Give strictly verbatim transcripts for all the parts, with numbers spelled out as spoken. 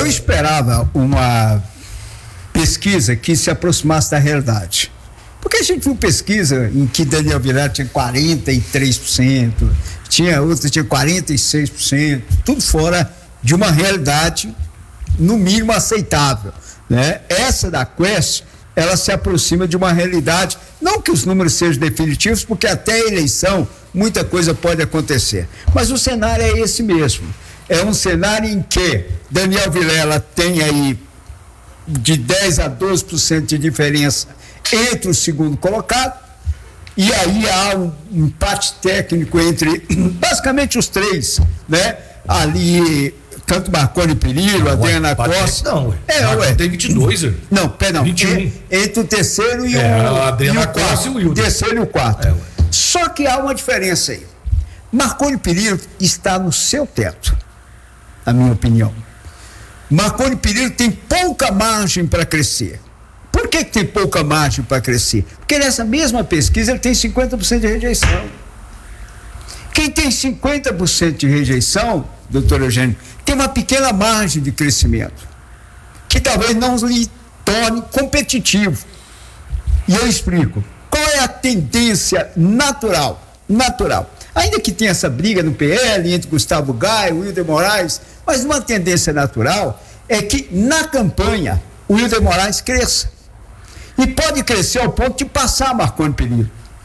esperava uma pesquisa que se aproximasse da realidade. Porque a gente viu pesquisa em que Daniel Vilela tinha quarenta e três por cento, tinha outra que tinha quarenta e seis por cento, tudo fora de uma realidade, no mínimo, aceitável, né? Essa da Quest, ela se aproxima de uma realidade, não que os números sejam definitivos, porque até a eleição muita coisa pode acontecer, mas o cenário é esse mesmo. É um cenário em que Daniel Vilela tem aí de dez a doze por cento de diferença entre o segundo colocado, e aí há um empate técnico entre basicamente os três, né? Ali, tanto Marconi Perillo, não, Adriana Costa. Não, ué. É, ué. Tem vinte e dois, ué. Não, perdão. vinte e um. É, entre o terceiro e é, o, a Adriana e o Costa quarto. e o Wilder. O terceiro e o quarto. É, Só que há uma diferença aí. Marconi Perillo está no seu teto, na minha opinião. Marconi Perillo tem pouca margem para crescer. Por que, que tem pouca margem para crescer? Porque nessa mesma pesquisa ele tem cinquenta por cento de rejeição. Quem tem cinquenta por cento de rejeição, doutor Eugênio, tem uma pequena margem de crescimento, que talvez não lhe torne competitivo. E eu explico. Qual é a tendência natural? Natural. Ainda que tenha essa briga no P L entre Gustavo Gaia e Wilder Moraes, mas uma tendência natural é que na campanha o Wilder Moraes cresça. E pode crescer ao ponto de passar Marconi Perillo.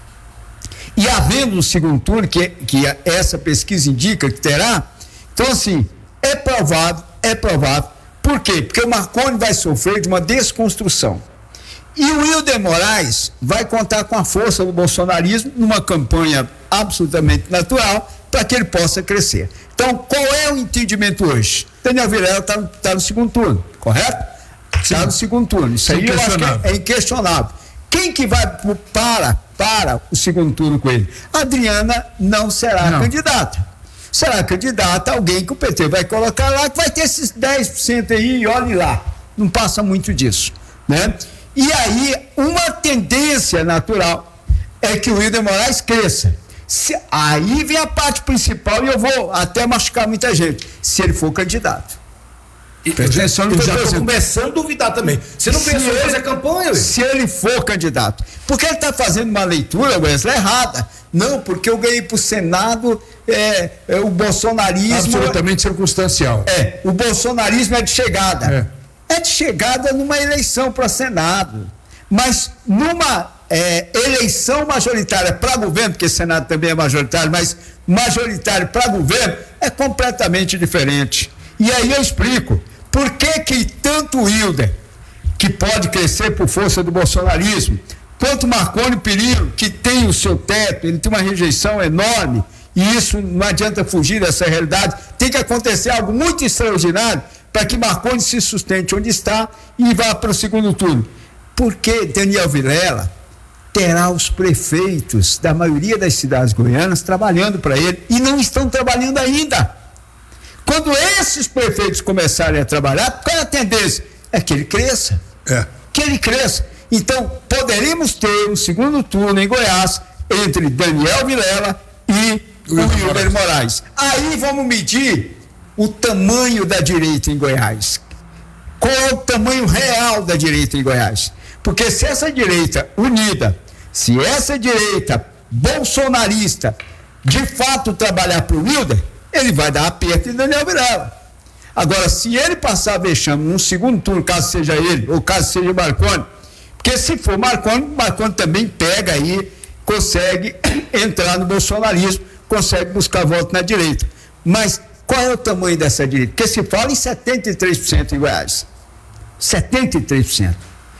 E havendo no segundo turno, que, que essa pesquisa indica que terá, então assim, é provável, é provável. Por quê? Porque o Marconi vai sofrer de uma desconstrução. E o Wilder Moraes vai contar com a força do bolsonarismo numa campanha absolutamente natural para que ele possa crescer. Então, qual é o entendimento hoje? Daniel Vilela está tá no segundo turno, correto? Está no segundo turno. Isso aí eu acho que é, é inquestionável. Quem que vai para, para o segundo turno com ele? A Adriana não será não. candidata. Será candidata alguém que o P T vai colocar lá, que vai ter esses dez por cento aí, e olhe lá. Não passa muito disso, né? E aí, uma tendência natural é que o Wilder Moraes cresça. Se, aí vem a parte principal, e eu vou até machucar muita gente, se ele for candidato. E, eu já estou começando a duvidar também. Você não pensou em fazer campanha? Ué? Se ele for candidato. Porque ele está fazendo uma leitura, Wesley, errada. Não, porque eu ganhei para o Senado, é, é, o bolsonarismo... Absolutamente circunstancial. É, o bolsonarismo é de chegada. É, é de chegada numa eleição para Senado. Mas numa é, eleição majoritária para governo, porque Senado também é majoritário, mas majoritário para governo é completamente diferente. E aí eu explico. Por que que tanto o Wilder, que pode crescer por força do bolsonarismo, quanto Marconi Perillo, que tem o seu teto, ele tem uma rejeição enorme, e isso não adianta fugir dessa realidade, tem que acontecer algo muito extraordinário para que Marconi se sustente onde está e vá para o segundo turno. Porque Daniel Vilela terá os prefeitos da maioria das cidades goianas trabalhando para ele, e não estão trabalhando ainda. Quando esses prefeitos começarem a trabalhar, qual é a tendência? É que ele cresça. É. Que ele cresça. Então, poderíamos ter um segundo turno em Goiás entre Daniel Vilela e o Wilder Moraes. Aí vamos medir o tamanho da direita em Goiás. Qual é o tamanho real da direita em Goiás? Porque se essa direita unida, se essa direita bolsonarista de fato trabalhar para o Wilder, ele vai dar aperto em Daniel Vilela. Agora, se ele passar vexame num segundo turno, caso seja ele, ou caso seja Marconi, porque se for Marconi, Marconi também pega aí, consegue entrar no bolsonarismo, consegue buscar voto na direita. Mas qual é o tamanho dessa direita? Porque se fala em setenta e três por cento em Goiás. setenta e três por cento.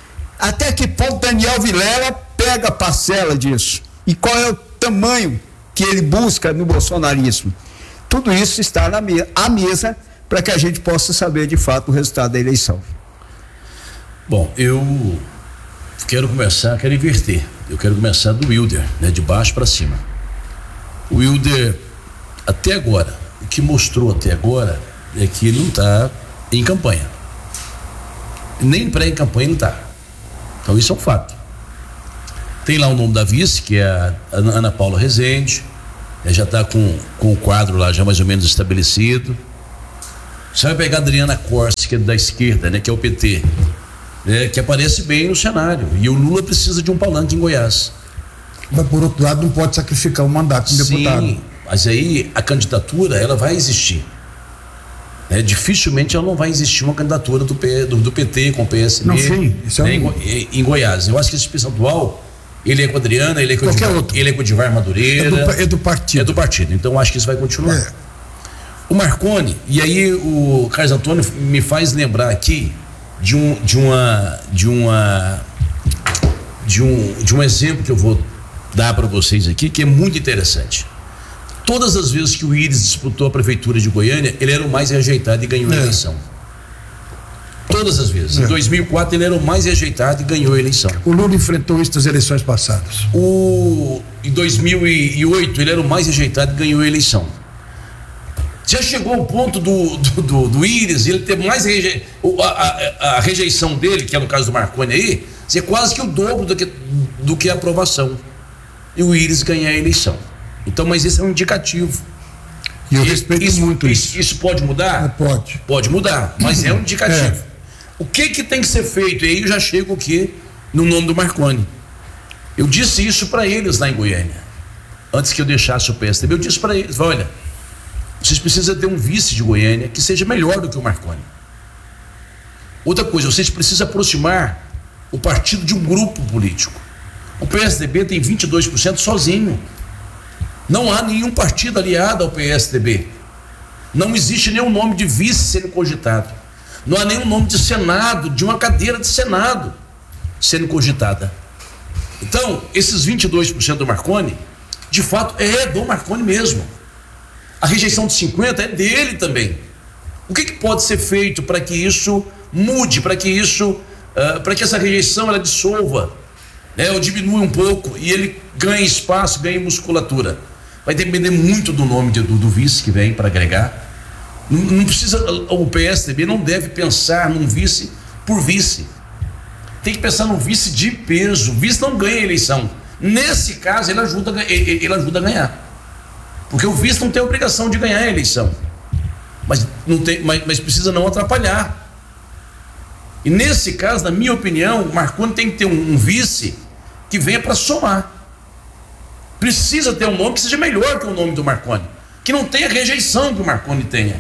Até que ponto Daniel Vilela pega a parcela disso? E qual é o tamanho que ele busca no bolsonarismo? Tudo isso está na me- à mesa para que a gente possa saber de fato o resultado da eleição. Bom, eu quero começar, quero inverter. Eu quero começar do Wilder, né, de baixo para cima. O Wilder, até agora, o que mostrou até agora é que ele não está em campanha. Nem pré-campanha ele está. Então isso é um fato. Tem lá o nome da vice, que é a Ana Paula Rezende. Já está com, com o quadro lá já mais ou menos estabelecido. Você vai pegar a Adriana Corsi, que é da esquerda, né, que é o P T, né, que aparece bem no cenário. E o Lula precisa de um palanque em Goiás. Mas, por outro lado, não pode sacrificar o mandato de deputado. Sim, mas aí a candidatura, ela vai existir. É, dificilmente ela não vai existir uma candidatura do, P, do, do P T com o P S B, não, sim, isso né, é um... em, em Goiás. Eu acho que esse percentual, ele é com a Adriana, ele é com, Edivar, ele é com o Edivar Madureira. É do, é do partido. É do partido, então eu acho que isso vai continuar. É. O Marconi, e aí o Carlos Antônio me faz lembrar aqui de um, de uma, de uma, de um, de um exemplo que eu vou dar para vocês aqui, que é muito interessante. Todas as vezes que o Íris disputou a prefeitura de Goiânia, ele era o mais rejeitado e ganhou a é. eleição. Todas as vezes. É. Em dois mil e quatro ele era o mais rejeitado e ganhou a eleição. O Lula enfrentou isso nas eleições passadas. O, em dois mil e oito ele era o mais rejeitado e ganhou a eleição. Já chegou ao ponto do, do, do, do Íris, ele ter mais reje, a, a, a rejeição dele, que é no caso do Marconi aí, ser quase que o dobro do que, do que a aprovação. E o Íris ganhar a eleição. Então, mas isso é um indicativo. E eu respeito isso, muito isso. Isso, isso pode mudar? É, pode. Pode mudar, mas é um indicativo. É. O que que tem que ser feito? E aí eu já chego aqui no nome do Marconi. Eu disse isso para eles lá em Goiânia. Antes que eu deixasse o P S D B, eu disse para eles, olha, vocês precisam ter um vice de Goiânia que seja melhor do que o Marconi. Outra coisa, vocês precisam aproximar o partido de um grupo político. O P S D B tem vinte e dois por cento sozinho. Não há nenhum partido aliado ao P S D B. Não existe nenhum nome de vice sendo cogitado. Não há nenhum nome de Senado, de uma cadeira de Senado sendo cogitada. Então, esses vinte e dois por cento do Marconi, de fato, é do Marconi mesmo. A rejeição de cinquenta por cento é dele também. O que, que pode ser feito para que isso mude, para que isso, uh, para que essa rejeição ela dissolva, né, ou diminua um pouco e ele ganhe espaço, ganhe musculatura? Vai depender muito do nome de, do, do vice que vem para agregar. Não, não precisa, o P S D B não deve pensar num vice por vice. Tem que pensar num vice de peso. O vice não ganha a eleição. Nesse caso, ele ajuda, ele, ele ajuda a ganhar. Porque o vice não tem a obrigação de ganhar a eleição. Mas, não tem, mas, mas precisa não atrapalhar. E nesse caso, na minha opinião, o Marconi tem que ter um, um vice que venha para somar. Precisa ter um nome que seja melhor que o nome do Marconi, que não tenha rejeição que o Marconi tenha.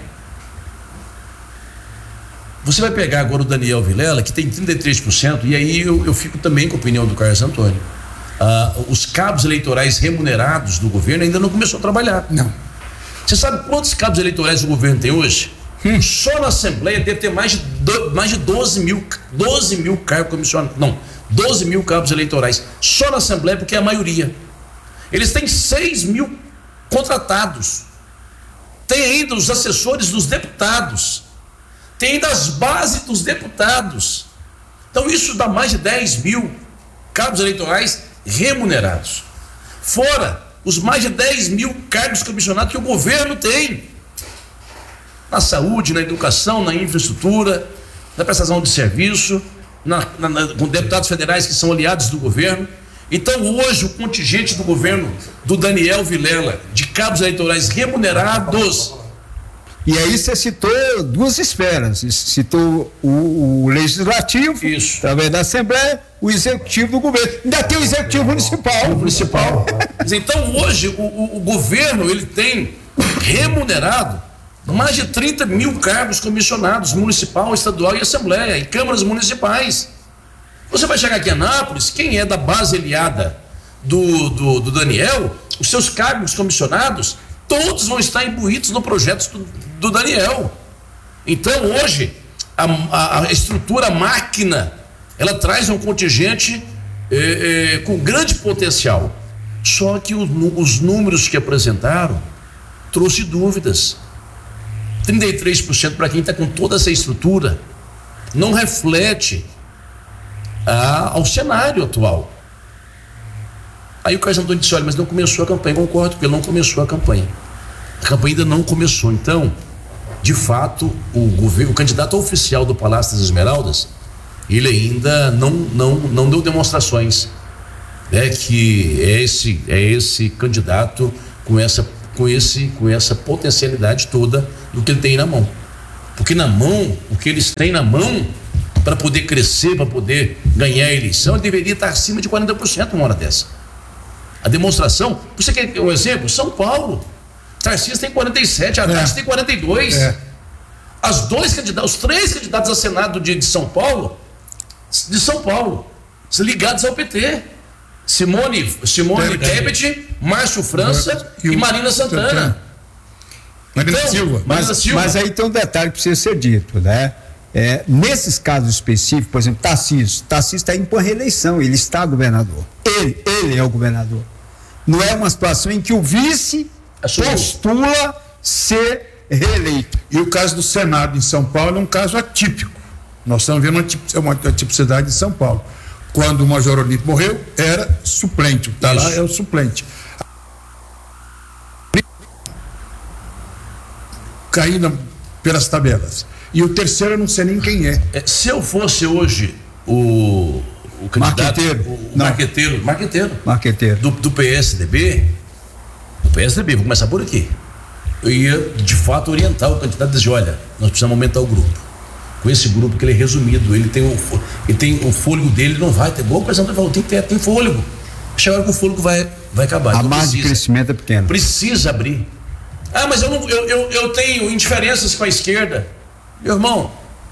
Você vai pegar agora o Daniel Vilela, que tem trinta e três por cento, e aí eu, eu fico também com a opinião do Carlos Antônio. Ah, os cabos eleitorais remunerados do governo ainda não começou a trabalhar. Não. Você sabe quantos cabos eleitorais o governo tem hoje? Hum. Só na Assembleia deve ter mais de, do, mais de doze mil cargos comissionados. Não, doze mil cabos eleitorais. Só na Assembleia, porque é a maioria. Eles têm seis mil contratados. Tem ainda os assessores dos deputados. Tem ainda as bases dos deputados. Então isso dá mais de dez mil cabos eleitorais remunerados. Fora os mais de dez mil cargos comissionados que o governo tem. Na saúde, na educação, na infraestrutura, na prestação de serviço, na, na, na, com deputados federais que são aliados do governo. Então hoje o contingente do governo do Daniel Vilela de cabos eleitorais remunerados. E aí você citou duas esferas, citou o, o legislativo, isso, através da Assembleia, o executivo do governo, ainda tem o executivo municipal. O municipal. Então hoje o, o, o governo ele tem remunerado mais de trinta mil cargos comissionados, municipal, estadual e Assembleia, e câmaras municipais. Você vai chegar aqui em Anápolis, quem é da base aliada do, do, do Daniel, os seus cargos comissionados, todos vão estar imbuídos no projeto do, do Daniel. Então hoje, a, a, a estrutura, a máquina, ela traz um contingente eh, eh, com grande potencial. Só que os, os números que apresentaram trouxe dúvidas. trinta e três por cento para quem está com toda essa estrutura não reflete a, ao cenário atual. Aí o Carlos Antônio disse, olha, mas não começou a campanha. Concordo, porque não começou a campanha. A campanha ainda não começou. Então, de fato, o governo, o candidato oficial do Palácio das Esmeraldas, ele ainda não, não, não deu demonstrações, né, que é esse, é esse candidato com essa, com, esse, com essa potencialidade toda do que ele tem na mão. Porque na mão, o que eles têm na mão para poder crescer, para poder ganhar a eleição, ele deveria estar acima de quarenta por cento uma hora dessa. A demonstração, você quer um exemplo? São Paulo, Tarcísio tem quarenta e sete, Haddad é. tem quarenta e dois. É. As dois candidatos, os três candidatos a Senado de, de São Paulo, de São Paulo, ligados ao P T. Simone, Simone Tebet, Márcio França e, e Marina Santana. Santana. Marina então, Silva. Marina mas, Silva. Mas aí tem um detalhe que precisa ser dito, né? É, nesses casos específicos, por exemplo, Tarcísio, Tarcísio está indo para a reeleição, ele está governador. Ele, ele é o governador. Não é uma situação em que o vice postula ser reeleito. E o caso do Senado em São Paulo é um caso atípico. Nós estamos vendo uma atipicidade em São Paulo. Quando o Major Olímpio morreu, era suplente. Está lá, é o suplente. Caindo pelas tabelas. E o terceiro eu não sei nem quem é. é se eu fosse hoje o, o candidato. Marqueteiro. O, o marqueteiro. Marqueteiro. Marqueteiro. Do, do P S D B. Do P S D B, vou começar por aqui. Eu ia, de fato, orientar o candidato e dizer: olha, nós precisamos aumentar o grupo. Com esse grupo, que ele é resumido, ele tem o, ele tem o fôlego dele, não vai ter. Igual o presidente falou, tem que ter, tem fôlego. Chega a hora que o fôlego vai, vai acabar. A então margem de crescimento é pequena. Precisa abrir. Ah, mas eu, não, eu, eu, eu tenho indiferenças com a esquerda. Meu irmão,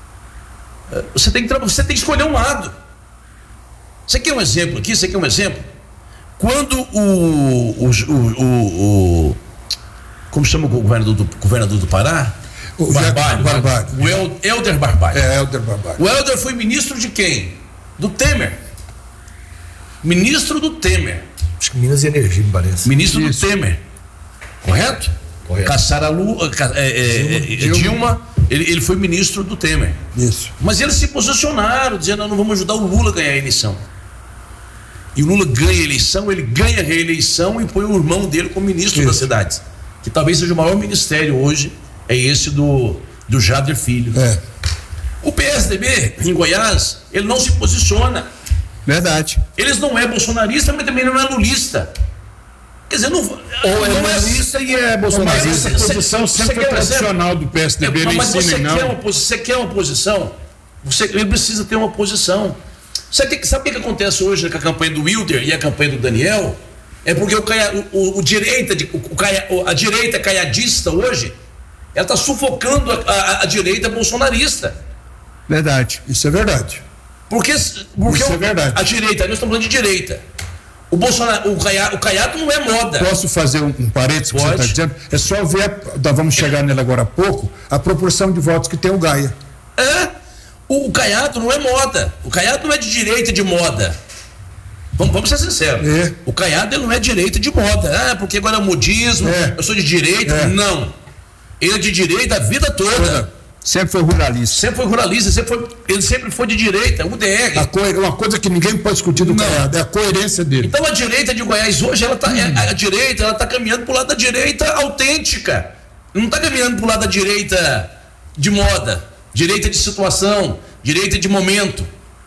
você tem que, você tem que escolher um lado. Você quer um exemplo aqui? Você quer um exemplo? Quando o, o, o, o, o como chama o governador do, governador do Pará? O Barbário, Barbário. O El, Helder Barbário. É, Helder Barbário. O Helder foi ministro de quem? Do Temer. Ministro do Temer. Acho que Minas e Energia, me parece. Ministro Isso. do Temer. Correto? Correto. Caçar a Lula, é, é, Dilma, Dilma ele, ele foi ministro do Temer. Isso. Mas eles se posicionaram, dizendo: não vamos ajudar o Lula a ganhar a eleição. E o Lula ganha a eleição, ele ganha a reeleição e põe o irmão dele como ministro Isso. das cidades. Que talvez seja o maior ministério hoje. É esse do, do Jader Filho. É. O P S D B, em Goiás, ele não se posiciona. Verdade. Eles não é bolsonarista, mas também não é lulista. Quer dizer, não. Ou é lulista e é bolsonarista. A posição sempre foi tradicional do P S D B. É, mas você não. quer, uma, você quer uma posição, você, ele precisa ter uma posição. Sabe, sabe o que acontece hoje com a campanha do Wilder e a campanha do Daniel? É porque o, caia, o, o direita, o, o caia, a direita caiadista hoje, ela está sufocando a, a, a direita bolsonarista. Verdade. Isso é verdade. Porque, porque Isso o, é verdade. a direita, nós estamos falando de direita. O Bolsonaro, o Caiado, o Caiado não é moda. Posso fazer um, um parênteses que você está dizendo? É só ver, a, nós vamos chegar nele agora há pouco, a proporção de votos que tem o Gaia. É, o, o Caiado não é moda. O Caiado não é de direita de moda. Vamos, vamos ser sinceros. É. O Caiado ele não é direita de moda. Ah, porque agora é modismo, é. eu sou de direita. É. Não. Ele é de direita a vida toda. Sempre foi ruralista. Sempre foi ruralista, sempre foi, ele sempre foi de direita, U D R. A co- uma coisa que ninguém pode discutir do Caiado é a coerência dele. Então a direita de Goiás hoje, ela tá, hum. a, a direita, ela tá caminhando pro lado da direita autêntica. Não tá caminhando pro lado da direita de moda, direita de situação, direita de momento.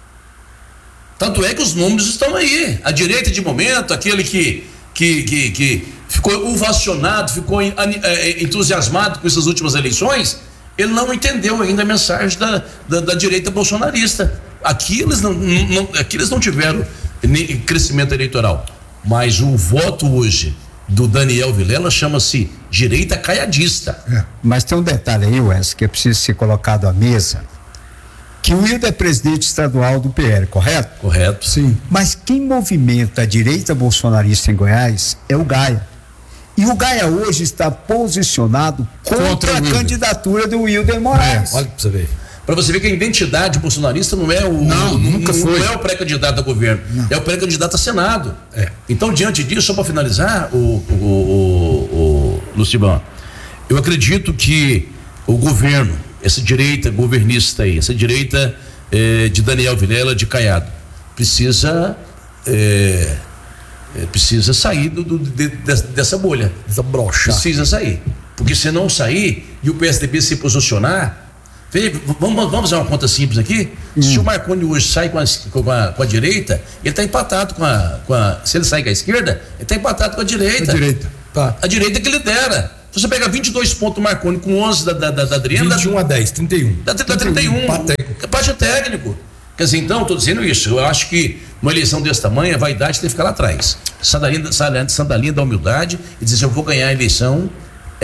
Tanto é que os números estão aí. A direita de momento, aquele que, que, que, que ficou ovacionado, ficou entusiasmado com essas últimas eleições, ele não entendeu ainda a mensagem da, da, da direita bolsonarista. Aqui eles não, não, aqui eles não tiveram crescimento eleitoral. Mas o voto hoje do Daniel Vilela chama-se direita caiadista. É. Mas tem um detalhe aí, Wes, que é preciso ser colocado à mesa. Que o Wilder é presidente estadual do P L, correto? Correto. Sim. Mas quem movimenta a direita bolsonarista em Goiás é o Gaia. E o Gaia hoje está posicionado contra, contra a candidatura do Wilder Moraes. É, olha pra você ver. Para você ver que a identidade bolsonarista não é o, não, o, nunca não, foi. não é o pré-candidato a governo, não. É o pré-candidato a Senado. É. Então, diante disso, só para finalizar, o, o, o, o Lucibão, eu acredito que o governo, essa direita governista aí, essa direita eh, de Daniel Vilela, de Caiado, precisa eh, precisa sair do, do, de, de, dessa bolha. Precisa broxar. Precisa sair. Porque se não sair e o P S D B se posicionar, vamos, vamos fazer uma conta simples aqui. Hum. Se o Marconi hoje sai com a, com a, com a direita, ele está empatado com a, com a. Se ele sai com a esquerda, ele está empatado com a direita. A direita. Tá. A direita que lidera. Se você pega vinte e dois pontos do Marconi com onze da, da, da, da Adriana. vinte e um a dez, trinta e um. Dá, dá trinta e um. Empate técnico. Quer dizer, então, estou dizendo isso. Eu acho que uma eleição desse tamanho, a vaidade tem que ficar lá atrás. Sandalinha, sandalinha da humildade e dizer: eu vou ganhar a eleição